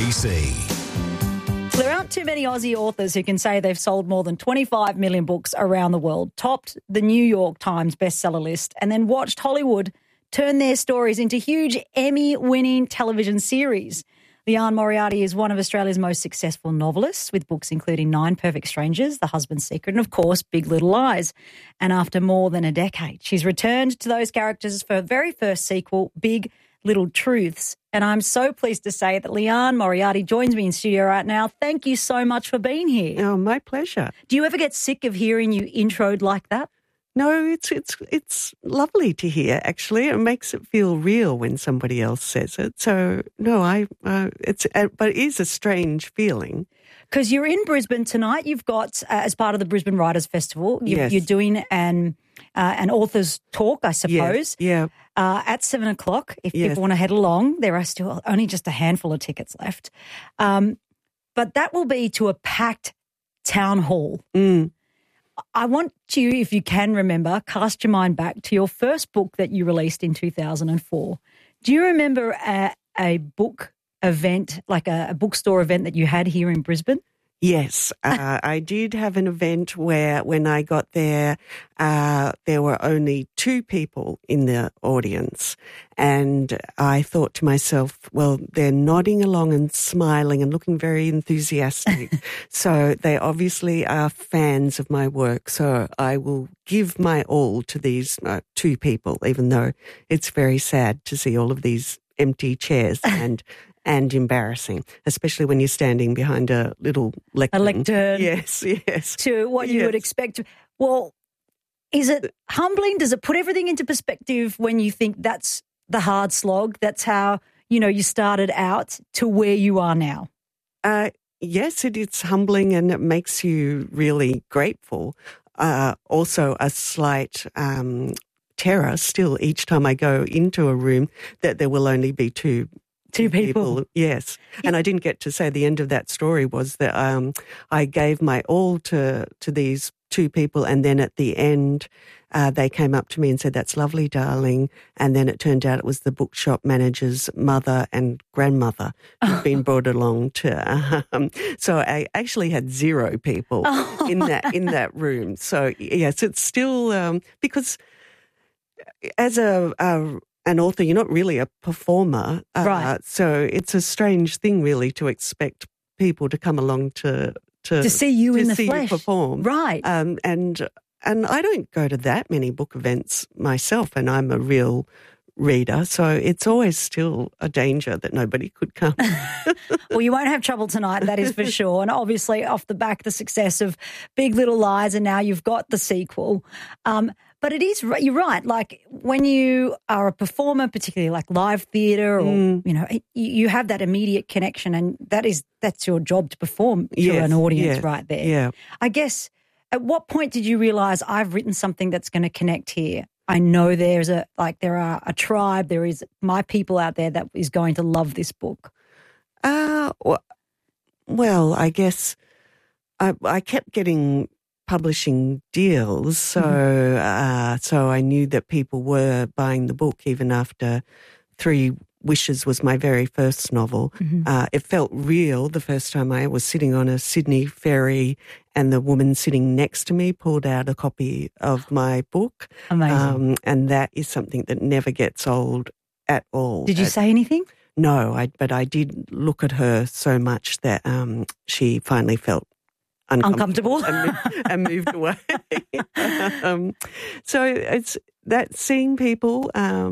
4BC. There aren't too many Aussie authors who can say they've sold more than 25 million books around the world, topped the New York Times bestseller list, and then watched Hollywood turn their stories into huge Emmy-winning television series. Liane Moriarty is one of Australia's most successful novelists, with books including 9 Perfect Strangers, The Husband's Secret, and, of course, Big Little Lies. And after more than a decade, she's returned to those characters for her very first sequel, Big Little Truths. And I'm so pleased to say that Liane Moriarty joins me in studio right now. Thank you so much for being here. Oh, my pleasure. Do you ever get sick of hearing you introed like that? No, it's lovely to hear. Actually, it makes it feel real when somebody else says it. So no, but it is a strange feeling. Because you're in Brisbane tonight. You've got as part of the Brisbane Writers Festival. You're doing an authors talk, I suppose. Yes. Yeah. At 7:00. If people want to head along, there are still only just a handful of tickets left. But that will be to a packed town hall. Mm. I want you, if you can remember, cast your mind back to your first book that you released in 2004. Do you remember a book event, like a bookstore event that you had here in Brisbane? Yes, I did have an event where when I got there, there were only 2 people in the audience. And I thought to myself, well, they're nodding along and smiling and looking very enthusiastic. So they obviously are fans of my work. So I will give my all to these 2 people, even though it's very sad to see all of these empty chairs and embarrassing, especially when you're standing behind a little lectern. A lectern. Yes. To what you would expect. Well, is it humbling? Does it put everything into perspective when you think that's the hard slog? That's how, you started out to where you are now? Yes, it's humbling and it makes you really grateful. Also a slight terror still each time I go into a room that there will only be two people. Yes. And I didn't get to say the end of that story was that I gave my all to these 2 people, and then at the end they came up to me and said, "That's lovely, darling." And then it turned out it was the bookshop manager's mother and grandmother who'd been brought along to. So I actually had 0 people in that room. So yes, it's still because as an author, you're not really a performer, right? So it's a strange thing, really, to expect people to come along to see you in the flesh, you perform, right? And I don't go to that many book events myself, and I'm a real reader, so it's always still a danger that nobody could come. Well, you won't have trouble tonight, that is for sure. And obviously, off the back, the success of Big Little Lies, and now you've got the sequel. But it is, you're right, like when you are a performer, particularly like live theatre, or, you have that immediate connection, and that's your job to perform to an audience right there. Yeah. I guess, at what point did you realise I've written something that's going to connect here? I know there are a tribe, there is my people out there that is going to love this book. Well, I guess I kept getting publishing deals, so I knew that people were buying the book even after 3 Wishes was my very first novel. It felt real the first time I was sitting on a Sydney ferry and the woman sitting next to me pulled out a copy of my book. Amazing. And that is something that never gets old at all. Did you say anything? No, but I did look at her so much that she finally felt uncomfortable and moved away. So it's that seeing people...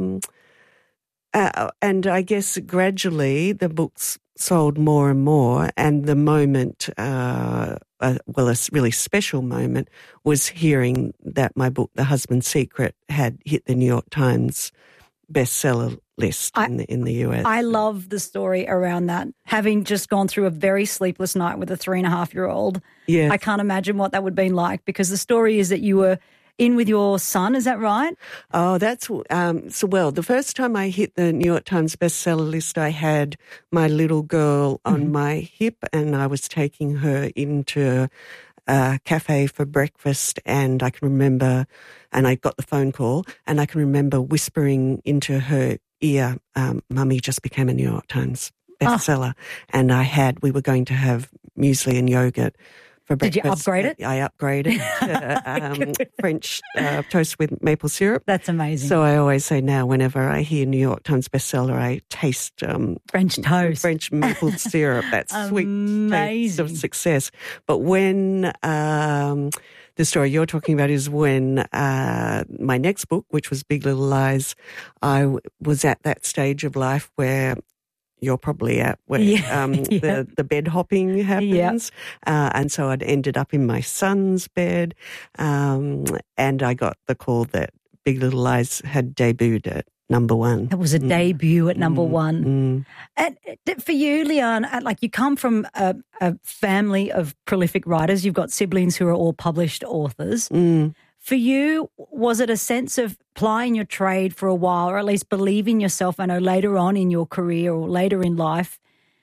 and I guess gradually the books sold more and more, and the moment, a really special moment, was hearing that my book, The Husband's Secret, had hit the New York Times bestseller list in the US. I love the story around that. Having just gone through a very sleepless night with a 3.5-year-old, yes. I can't imagine what that would have been like, because the story is that you were in with your son, is that right? Oh, that's the first time I hit the New York Times bestseller list, I had my little girl on my hip, and I was taking her into a cafe for breakfast, and I can remember, and I got the phone call, and I can remember whispering into her ear, "Mummy just became a New York Times bestseller," and we were going to have muesli and yogurt for breakfast. Did you upgrade it? I upgraded to French toast with maple syrup. That's amazing. So I always say now, whenever I hear New York Times bestseller, I taste French toast, French maple syrup. That sweet taste of success. But when the story you're talking about is when my next book, which was Big Little Lies, I was at that stage of life where you're probably at, where the bed hopping happens. And so I'd ended up in my son's bed, and I got the call that Big Little Lies had debuted at #1. It was a debut at #1. And for you, Leanne, you come from a family of prolific writers. You've got siblings who are all published authors. For you, was it a sense of plying your trade for a while, or at least believing yourself? I know later on in your career or later in life,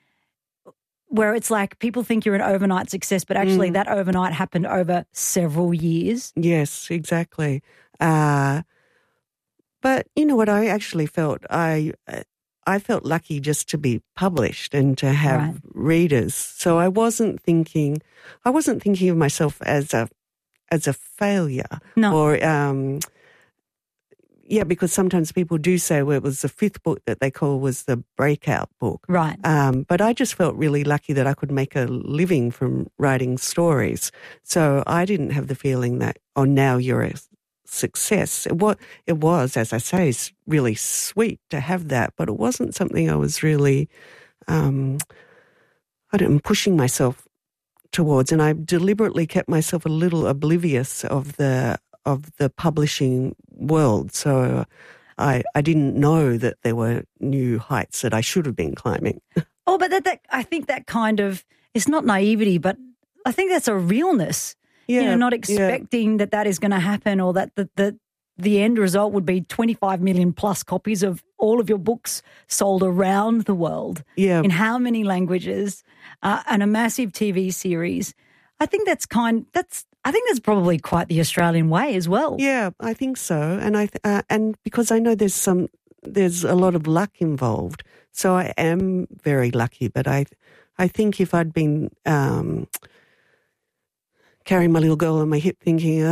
where it's like people think you're an overnight success, but actually that overnight happened over several years. Yes, exactly. But you know what? I actually felt I felt lucky just to be published and to have readers. So I wasn't thinking of myself as a failure. No. Or, because sometimes people do say, well, it was the 5th book that they call was the breakout book. Right. But I just felt really lucky that I could make a living from writing stories. So I didn't have the feeling that, now you're a success. It was, as I say, really sweet to have that, but it wasn't something I was really, pushing myself towards, and I deliberately kept myself a little oblivious of the publishing world. So I didn't know that there were new heights that I should have been climbing. Oh, but that I think that kind of, it's not naivety, but I think that's a realness. Yeah, not expecting that is going to happen, or that the end result would be 25 million plus copies of all of your books sold around the world. Yeah. In how many languages, and a massive TV series. I think that's I think that's probably quite the Australian way as well. Yeah, I think so. And and because I know there's a lot of luck involved, so I am very lucky. But I think if I'd been carrying my little girl on my hip thinking,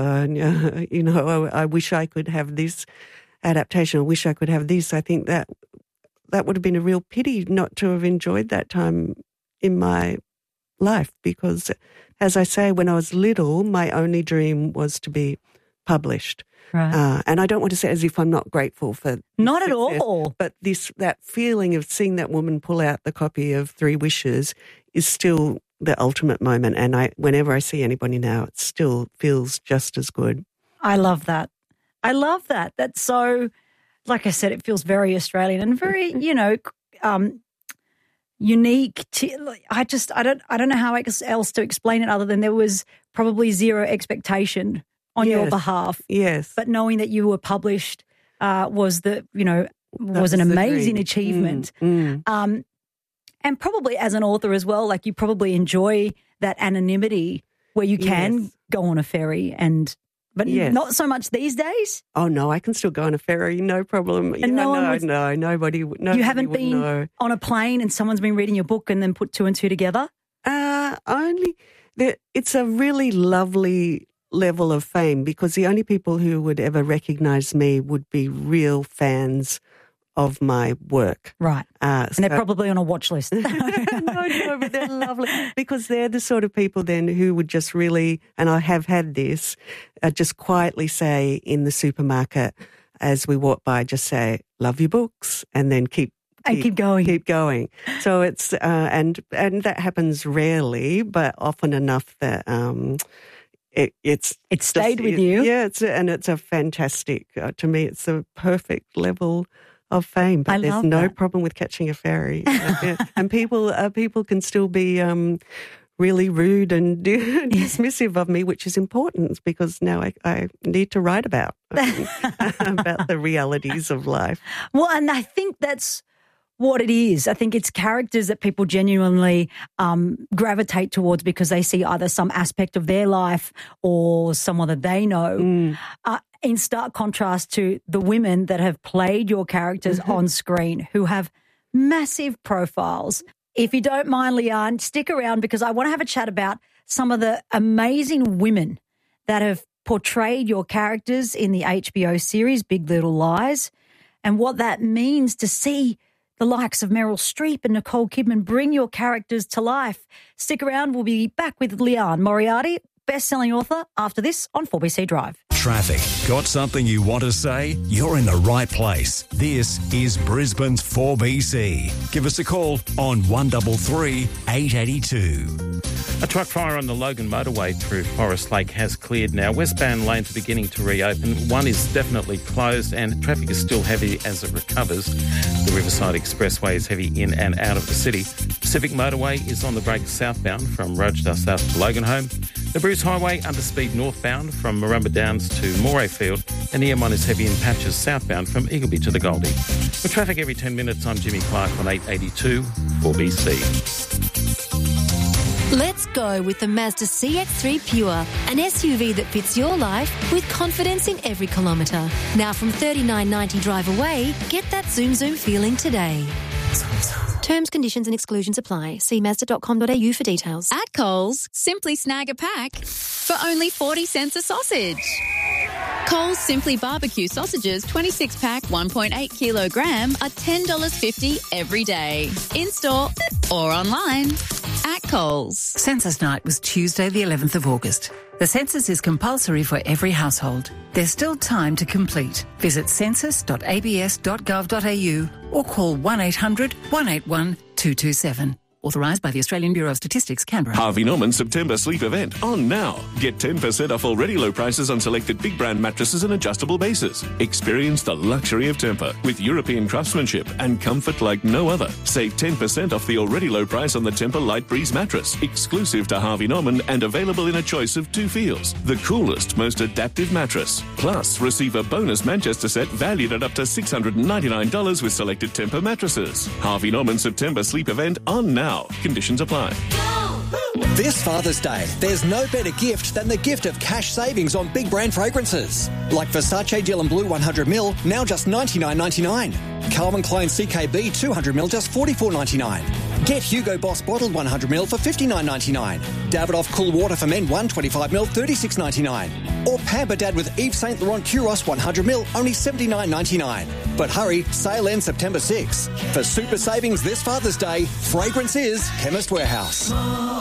I wish I could have this adaptation, I wish I could have this, I think that would have been a real pity not to have enjoyed that time in my life, because, as I say, when I was little, my only dream was to be published. Right. And I don't want to say as if I'm not grateful for not success, at all. But that feeling of seeing that woman pull out the copy of Three Wishes is still the ultimate moment. And whenever I see anybody now, it still feels just as good. I love that. That's so, like I said, it feels very Australian and very, unique. I don't know how else to explain it other than there was probably zero expectation on your behalf. Yes. But knowing that you were published was an amazing achievement. And probably as an author as well, like you probably enjoy that anonymity where you can go on a ferry but not so much these days. Oh no, I can still go on a ferry, no problem. And nobody. You haven't been on a plane and someone's been reading your book and then put two and two together? It's a really lovely level of fame because the only people who would ever recognise me would be real fans of my work. Right. And they're probably on a watch list. No, but they're lovely because they're the sort of people then who would just really, and I have had this, just quietly say in the supermarket as we walk by, just say, love your books, and then keep going. Keep going. So it's, and that happens rarely, but often enough that, It stayed with you. Yeah, it's a fantastic, to me, it's a perfect level of fame. But there's no problem with catching a ferry. And people can still be really rude and dismissive of me, which is important because now I need to write about the realities of life. Well, and I think that's what it is. I think it's characters that people genuinely gravitate towards because they see either some aspect of their life or someone that they know, in stark contrast to the women that have played your characters on screen who have massive profiles. If you don't mind, Leanne, stick around because I want to have a chat about some of the amazing women that have portrayed your characters in the HBO series Big Little Lies and what that means to see the likes of Meryl Streep and Nicole Kidman bring your characters to life. Stick around. We'll be back with Liane Moriarty, best-selling author, after this on 4BC Drive. Traffic. Got something you want to say? You're in the right place. This is Brisbane's 4BC. Give us a call on 133 882. A truck fire on the Logan motorway through Forest Lake has cleared now. Westbound lanes are beginning to reopen. One is definitely closed and traffic is still heavy as it recovers. The Riverside Expressway is heavy in and out of the city. Pacific Motorway is on the break southbound from Rochdale South to Loganholme. The Bruce Highway underspeed northbound from Marumba Downs to Morayfield, and the M1 is heavy in patches southbound from Eagleby to the Goldie. With traffic every 10 minutes, I'm Jimmy Clark on 882 4BC. Let's go with the Mazda CX-3 Pure, an SUV that fits your life with confidence in every kilometre. Now from $39.90 drive away, get that Zoom Zoom feeling today. Terms, conditions and exclusions apply. See Mazda.com.au for details. At Coles, simply snag a pack for only 40 cents a sausage. Coles Simply Barbecue sausages 26-pack 1.8 kilogram are $10.50 every day. In-store or online. At Coles. Census night was Tuesday the 11th of August. The census is compulsory for every household. There's still time to complete. Visit census.abs.gov.au or call 1800 181 227. Authorised by the Australian Bureau of Statistics, Canberra. Harvey Norman September sleep event on now. Get 10% off already low prices on selected big brand mattresses and adjustable bases. Experience the luxury of Tempur with European craftsmanship and comfort like no other. Save 10% off the already low price on the Tempur Light Breeze mattress, exclusive to Harvey Norman and available in a choice of 2 feels. The coolest, most adaptive mattress. Plus, receive a bonus Manchester set valued at up to $699 with selected Tempur mattresses. Harvey Norman September sleep event on now. Conditions apply. Go! This Father's Day, there's no better gift than the gift of cash savings on big brand fragrances. Like Versace Dylan Blue 100ml, now just $99.99. Calvin Klein CKB 200ml, just $44.99. Get Hugo Boss bottled 100ml for $59.99. Davidoff Cool Water for Men 125ml, $36.99. Or Pamper Dad with Yves Saint Laurent Kuros 100ml, only $79.99. But hurry, sale ends September 6. For super savings this Father's Day, fragrance is Chemist Warehouse.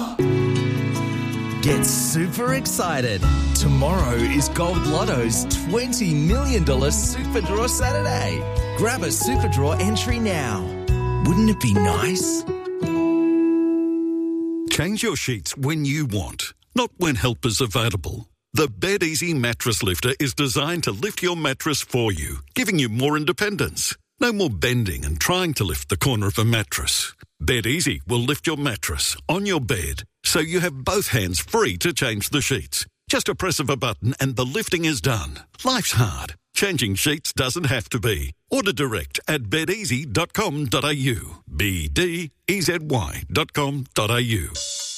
Get super excited. Tomorrow is Gold Lotto's $20 million Super Draw Saturday. Grab a Super Draw entry now. Wouldn't it be nice? Change your sheets when you want, not when help is available. The BedEasy Mattress Lifter is designed to lift your mattress for you, giving you more independence. No more bending and trying to lift the corner of a mattress. BedEasy will lift your mattress on your bed, so you have both hands free to change the sheets. Just a press of a button and the lifting is done. Life's hard. Changing sheets doesn't have to be. Order direct at bedeasy.com.au. BDEZY.com.au.